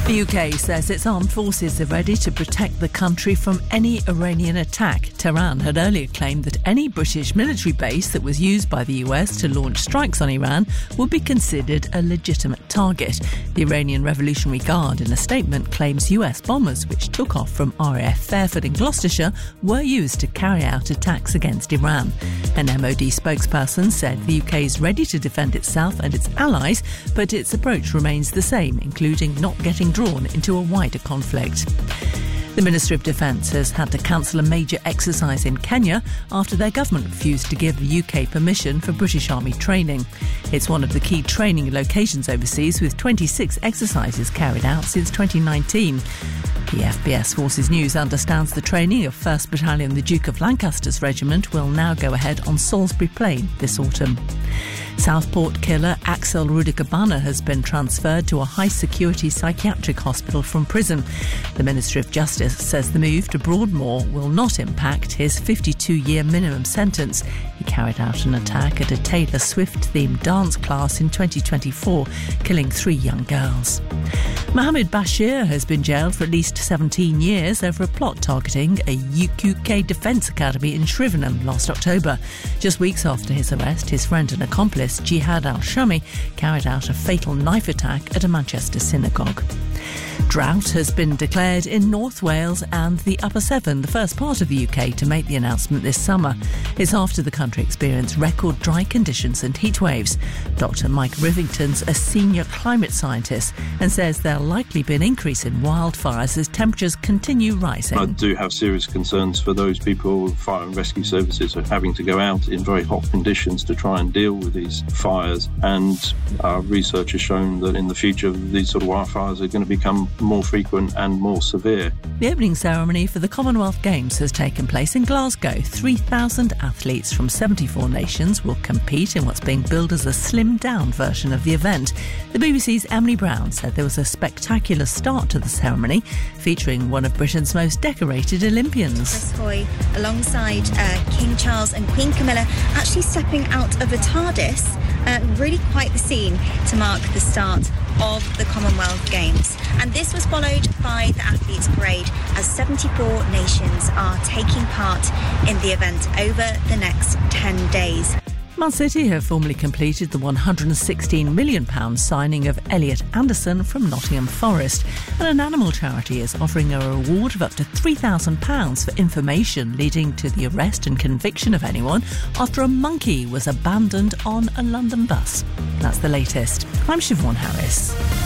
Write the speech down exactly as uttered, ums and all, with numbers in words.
The U K says its armed forces are ready to protect the country from any Iranian attack. Tehran had earlier claimed that any British military base that was used by the U S to launch strikes on Iran would be considered a legitimate target. The Iranian Revolutionary Guard, in a statement, claims U S bombers, which took off from R A F Fairford in Gloucestershire, were used to carry out attacks against Iran. An M O D spokesperson said the U K is ready to defend itself and its allies, but its approach remains the same, including not getting drawn into a wider conflict. The Ministry of Defence has had to cancel a major exercise in Kenya after their government refused to give the U K permission for British Army training. It's one of the key training locations overseas, with twenty-six exercises carried out since twenty nineteen. The F B S Forces News understands the training of first Battalion the Duke of Lancaster's regiment will now go ahead on Salisbury Plain this autumn. Southport killer Axel Rudikabana has been transferred to a high-security psychiatric hospital from prison. The Ministry of Justice says the move to Broadmoor will not impact his fifty-two-year minimum sentence. He carried out an attack at a Taylor Swift-themed dance class in twenty twenty-four, killing three young girls. Mohammed Bashir has been jailed for at least seventeen years over a plot targeting a U K Defence Academy in Shrivenham last October. Just weeks after his arrest, his friend and accomplice, Jihad al-Shami, carried out a fatal knife attack at a Manchester synagogue. Drought has been declared in North Wales and the Upper Severn, the first part of the U K to make the announcement this summer. It's after the country experienced record dry conditions and heat waves. Doctor Mike Rivington's a senior climate scientist and says there'll likely be an increase in wildfires as temperatures continue rising. I do have serious concerns for those people. Fire and rescue services are having to go out in very hot conditions to try and deal with these fires, and our research has shown that in the future these sort of wildfires are going to become more frequent and more severe. The opening ceremony for the Commonwealth Games has taken place in Glasgow. three thousand athletes from seventy-four nations will compete in what's being billed as a slimmed-down version of the event. The B B C's Emily Brown said there was a spectacular start to the ceremony, featuring one of Britain's most decorated Olympians. Hoy, alongside uh, King Charles and Queen Camilla, actually stepping out of a TARDIS. Uh, really quite the scene to mark the start of the Commonwealth Games. And this was followed by the Athletes Parade, as seventy-four nations are taking part in the event over the next ten days. Man City have formally completed the one hundred sixteen million pounds signing of Elliot Anderson from Nottingham Forest. And an animal charity is offering a reward of up to three thousand pounds for information leading to the arrest and conviction of anyone after a monkey was abandoned on a London bus. That's the latest. I'm Siobhan Harris.